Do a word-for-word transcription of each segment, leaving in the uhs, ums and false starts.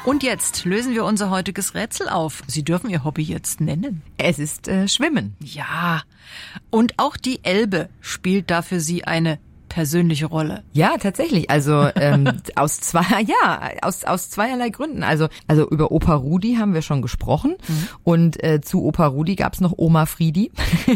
Und jetzt lösen wir unser heutiges Rätsel auf. Sie dürfen Ihr Hobby jetzt nennen. Es ist äh, Schwimmen. Ja. Und auch die Elbe spielt da für Sie eine persönliche Rolle. Ja, tatsächlich. Also ähm, aus zwei, ja, aus aus zweierlei Gründen. Also also über Opa Rudi haben wir schon gesprochen mhm. und äh, zu Opa Rudi gab's noch Oma Friedi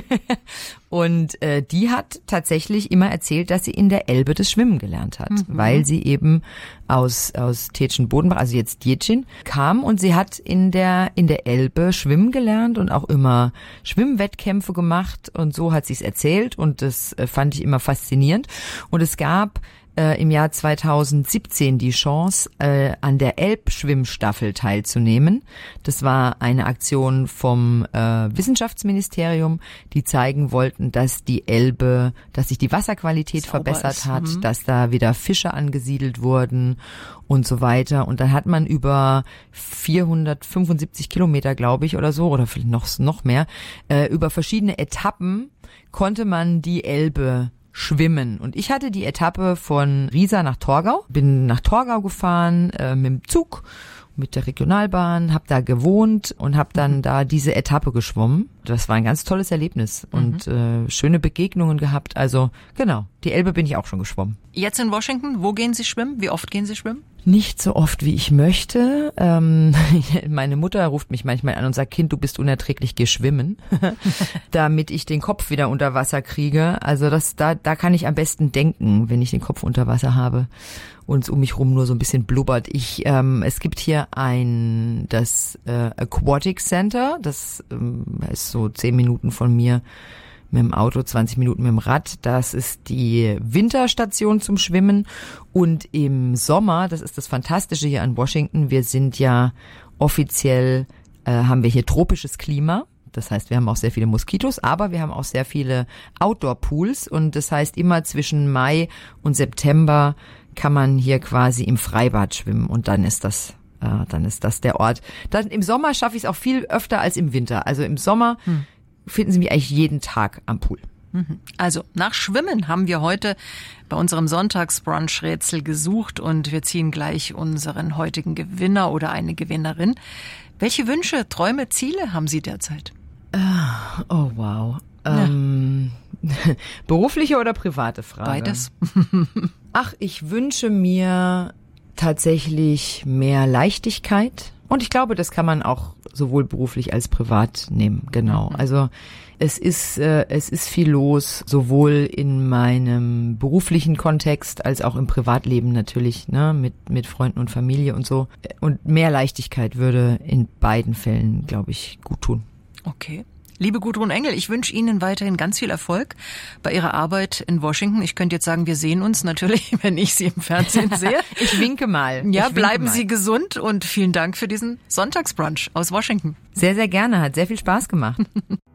und äh, die hat tatsächlich immer erzählt, dass sie in der Elbe das Schwimmen gelernt hat, mhm. weil sie eben aus aus Tetschen-Bodenbach, also jetzt Djetschen, kam und sie hat in der in der Elbe schwimmen gelernt und auch immer Schwimmwettkämpfe gemacht und so hat sie es erzählt und das äh, fand ich immer faszinierend. Und es gab äh, im Jahr zweitausendsiebzehn die Chance, äh, an der Elbschwimmstaffel teilzunehmen. Das war eine Aktion vom äh, Wissenschaftsministerium, die zeigen wollten, dass die Elbe, dass sich die Wasserqualität Sauber verbessert ist. hat, mhm. dass da wieder Fische angesiedelt wurden und so weiter. Und dann hat man über vierhundertfünfundsiebzig Kilometer, glaube ich, oder so, oder vielleicht noch, noch mehr, äh, über verschiedene Etappen konnte man die Elbe schwimmen. Und ich hatte die Etappe von Riesa nach Torgau, bin nach Torgau gefahren äh, mit dem Zug, mit der Regionalbahn, habe da gewohnt und habe dann mhm. da diese Etappe geschwommen. Das war ein ganz tolles Erlebnis mhm. und äh, schöne Begegnungen gehabt. Also genau, die Elbe bin ich auch schon geschwommen. Jetzt in Washington, wo gehen Sie schwimmen? Wie oft gehen Sie schwimmen? Nicht so oft, wie ich möchte. Ähm, meine Mutter ruft mich manchmal an und sagt, Kind, du bist unerträglich, geh schwimmen, damit ich den Kopf wieder unter Wasser kriege. Also das, da, da kann ich am besten denken, wenn ich den Kopf unter Wasser habe und es um mich rum nur so ein bisschen blubbert. Ich, ähm, es gibt hier ein, das äh, Aquatic Center, das ähm, ist so zehn Minuten von mir mit dem Auto, zwanzig Minuten mit dem Rad. Das ist die Winterstation zum Schwimmen. Und im Sommer, das ist das Fantastische hier an Washington, wir sind ja offiziell, äh, haben wir hier tropisches Klima. Das heißt, wir haben auch sehr viele Moskitos, aber wir haben auch sehr viele Outdoor-Pools. Und das heißt, immer zwischen Mai und September kann man hier quasi im Freibad schwimmen. Und dann ist das äh, dann ist das der Ort. Dann im Sommer schaffe ich es auch viel öfter als im Winter. Also im Sommer hm. finden Sie mich eigentlich jeden Tag am Pool. Also nach Schwimmen haben wir heute bei unserem Sonntagsbrunch-Rätsel gesucht und wir ziehen gleich unseren heutigen Gewinner oder eine Gewinnerin. Welche Wünsche, Träume, Ziele haben Sie derzeit? Uh, oh wow. Ja. Ähm, berufliche oder private Frage? Beides. Ach, ich wünsche mir tatsächlich mehr Leichtigkeit. Und ich glaube, das kann man auch sowohl beruflich als privat nehmen, genau. Also es ist äh, es ist viel los, sowohl in meinem beruflichen Kontext als auch im Privatleben natürlich, ne, mit mit Freunden und Familie und so. Und mehr Leichtigkeit würde in beiden Fällen, glaube ich, gut tun. Okay. Liebe Gudrun Engel, ich wünsche Ihnen weiterhin ganz viel Erfolg bei Ihrer Arbeit in Washington. Ich könnte jetzt sagen, wir sehen uns natürlich, wenn ich Sie im Fernsehen sehe. Ich winke mal. Ja, winke bleiben mal. Sie gesund und vielen Dank für diesen Sonntagsbrunch aus Washington. Sehr, sehr gerne. Hat sehr viel Spaß gemacht.